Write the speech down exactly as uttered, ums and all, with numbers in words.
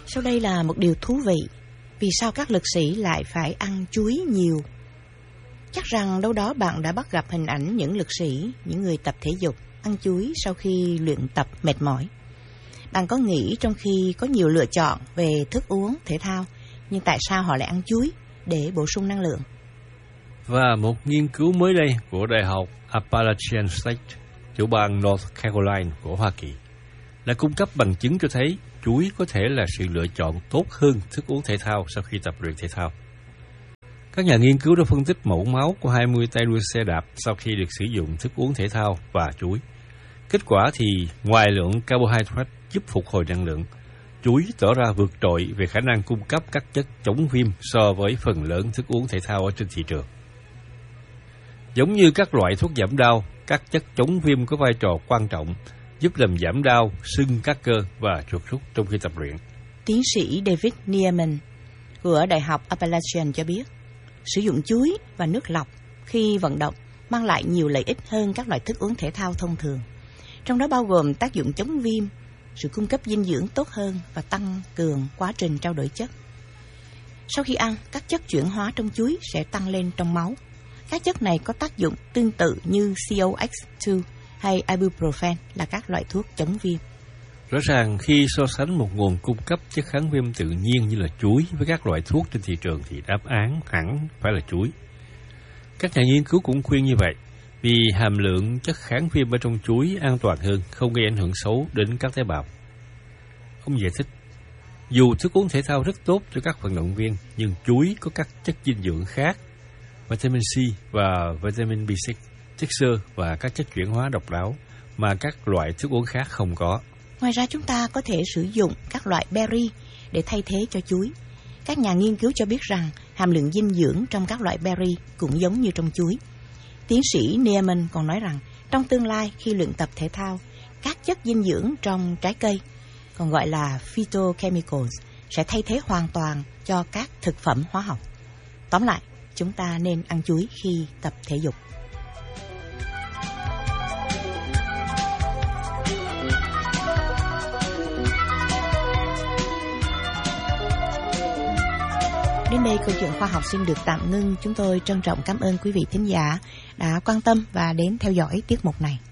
Sau đây là một điều thú vị. Vì sao các lực sĩ lại phải ăn chuối nhiều? Chắc rằng đâu đó bạn đã bắt gặp hình ảnh những lực sĩ, những người tập thể dục ăn chuối sau khi luyện tập mệt mỏi. Bạn có nghĩ trong khi có nhiều lựa chọn về thức uống thể thao, nhưng tại sao họ lại ăn chuối để bổ sung năng lượng? Và một nghiên cứu mới đây của Đại học Appalachian State, tiểu bang North Carolina của Hoa Kỳ, đã cung cấp bằng chứng cho thấy chuối có thể là sự lựa chọn tốt hơn thức uống thể thao sau khi tập luyện thể thao. Các nhà nghiên cứu đã phân tích mẫu máu của hai mươi tay đua xe đạp sau khi được sử dụng thức uống thể thao và chuối. Kết quả thì ngoài lượng carbohydrate giúp phục hồi năng lượng, chuối tỏ ra vượt trội về khả năng cung cấp các chất chống viêm so với phần lớn thức uống thể thao ở trên thị trường. Giống như các loại thuốc giảm đau, các chất chống viêm có vai trò quan trọng giúp làm giảm đau, sưng các cơ và chuột rút trong khi tập luyện. Tiến sĩ David Neeman của Đại học Appalachian cho biết, sử dụng chuối và nước lọc khi vận động mang lại nhiều lợi ích hơn các loại thức uống thể thao thông thường. Trong đó bao gồm tác dụng chống viêm, sự cung cấp dinh dưỡng tốt hơn và tăng cường quá trình trao đổi chất. Sau khi ăn, các chất chuyển hóa trong chuối sẽ tăng lên trong máu. Các chất này có tác dụng tương tự như C O X hai hay ibuprofen là các loại thuốc chống viêm. Rõ ràng khi so sánh một nguồn cung cấp chất kháng viêm tự nhiên như là chuối với các loại thuốc trên thị trường thì đáp án hẳn phải là chuối. Các nhà nghiên cứu cũng khuyên như vậy vì hàm lượng chất kháng viêm ở trong chuối an toàn hơn, không gây ảnh hưởng xấu đến các tế bào. Ông giải thích, dù thức uống thể thao rất tốt cho các vận động viên, nhưng chuối có các chất dinh dưỡng khác, vitamin C và vitamin B sáu, chất xơ và các chất chuyển hóa độc đáo mà các loại thức uống khác không có. Ngoài ra chúng ta có thể sử dụng các loại berry để thay thế cho chuối. Các nhà nghiên cứu cho biết rằng hàm lượng dinh dưỡng trong các loại berry cũng giống như trong chuối. Tiến sĩ Neeman còn nói rằng trong tương lai khi luyện tập thể thao, các chất dinh dưỡng trong trái cây, còn gọi là phytochemicals, sẽ thay thế hoàn toàn cho các thực phẩm hóa học. Tóm lại, chúng ta nên ăn chuối khi tập thể dục. Đến đây câu chuyện khoa học xin được tạm ngưng. Chúng tôi trân trọng cảm ơn quý vị thính giả đã quan tâm và đến theo dõi tiết mục này.